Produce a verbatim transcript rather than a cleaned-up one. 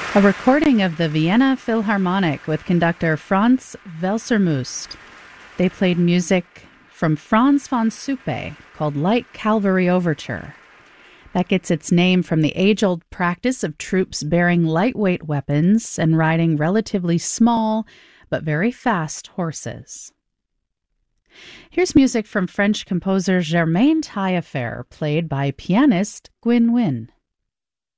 A recording of the Vienna Philharmonic with conductor Franz Welser-Möst. They played music from Franz von Suppe called Light Cavalry Overture. That gets its name from the age-old practice of troops bearing lightweight weapons and riding relatively small but very fast horses. Here's music from French composer Germain Taillefer, played by pianist Gwyn Wynne.